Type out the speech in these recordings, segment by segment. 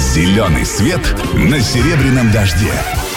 Зеленый свет на серебряном дожде.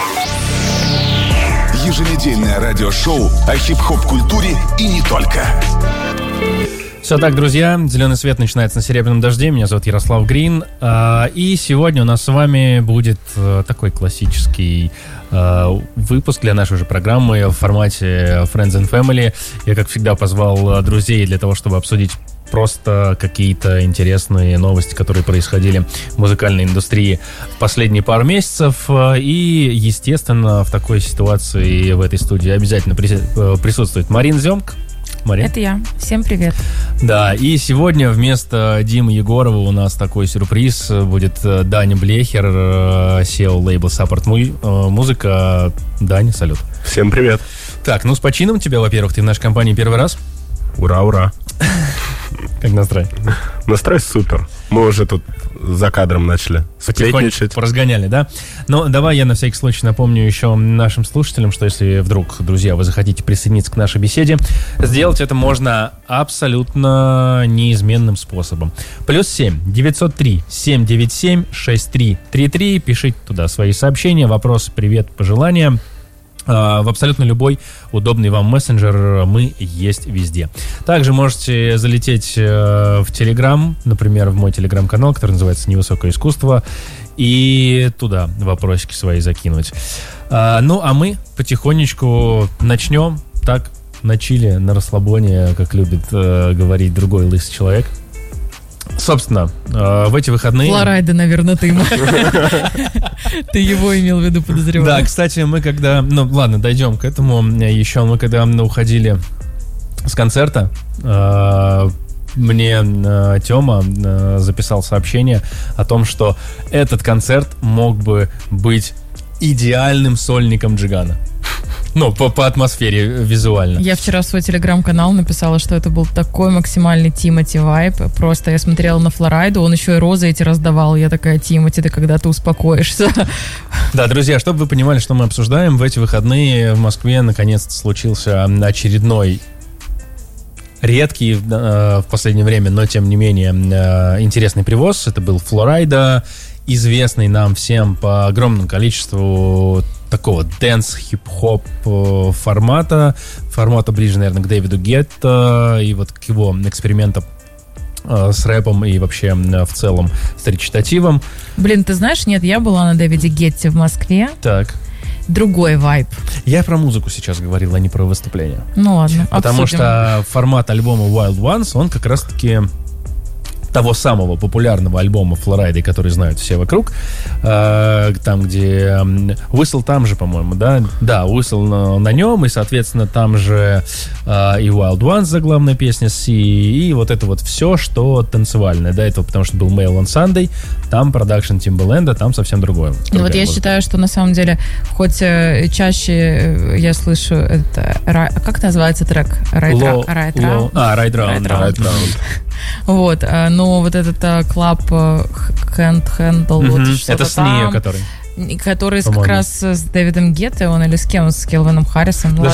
Еженедельное радиошоу о хип-хоп-культуре и не только. Все так, друзья, «Зеленый свет» начинается на «Серебряном дожде». Меня зовут Ярослав Грин. И сегодня у нас с вами будет такой классический выпуск для нашей же программы в формате Friends and Family. Я, как всегда, позвал друзей для того, чтобы обсудить просто какие-то интересные новости, которые происходили в музыкальной индустрии в последние пару месяцев. И, естественно, в такой ситуации в этой студии обязательно присутствует Марина Зёмк. Мария. Это я. Всем привет. Да, и сегодня вместо Димы Егорова у нас такой сюрприз. Будет Даня Блехер, SEO лейбла Support Музыка. Даня, салют. Всем привет. Так, ну с почином тебя, во-первых, ты в нашей компании первый раз. Ура, ура. Как настрой? Настрой супер. Мы уже тут за кадром начали сплетничать. Поразгоняли, да? Но давай я на всякий случай напомню еще нашим слушателям, что если вдруг, друзья, вы захотите присоединиться к нашей беседе, сделать это можно абсолютно неизменным способом. +7 903 797 6333. Пишите туда свои сообщения, вопросы, привет, пожелания. В абсолютно любой удобный вам мессенджер, мы есть везде. Также можете залететь в Телеграм, например, в мой Телеграм-канал, который называется «Невысокое искусство», и туда вопросики свои закинуть. Ну, а мы потихонечку начнем, так, на чиле, на расслабоне, как любит говорить другой лысый человек. Собственно, в эти выходные... Флорайда, наверное, ты ему. Ты его имел в виду, подозреваю. Да, кстати, мы когда... Ну, ладно, дойдем к этому еще. Мы когда уходили с концерта, мне Тёма записал сообщение о том, что этот концерт мог бы быть идеальным сольником Джигана. Ну, по атмосфере визуально. Я вчера в свой телеграм-канал написала, что это был такой максимальный Тимати вайб. Просто я смотрела на Флорайду, он еще и розы эти раздавал. Я такая: Тимати, ты когда ты успокоишься? Да, друзья, чтобы вы понимали, что мы обсуждаем, в эти выходные в Москве наконец-то случился очередной редкий в последнее время, но тем не менее интересный привоз. Это был Флорайда, известный нам всем по огромному количеству такого дэнс-хип-хоп формата ближе, наверное, к Дэвиду Гетто и вот к его экспериментам с рэпом и вообще в целом с речитативом. Блин, ты знаешь, нет, я была на Дэвиде Гетте в Москве. Так. Другой вайб. Я про музыку сейчас говорил, а не про выступление. Ну ладно, потому обсудим. Что формат альбома Wild Ones, он как раз-таки того самого популярного альбома Флорайды, который знают все вокруг, там, где Whistle там же, по-моему, да? Да, Whistle на нем, и, соответственно, там же и Wild Ones заглавная песня с Си, и вот это вот все, что танцевальное, да, это потому что был Mail on Sunday, там продакшн Timbaland, там совсем другое. Ну вот я считаю, что на самом деле, хоть чаще я слышу это, как называется трек? Right Round. Вот, но вот этот клаб Can't Handle, вот что-то это с нее, который как раз с Дэвидом Гетто, он или с кем? С Келвином Харрисом. Подожди,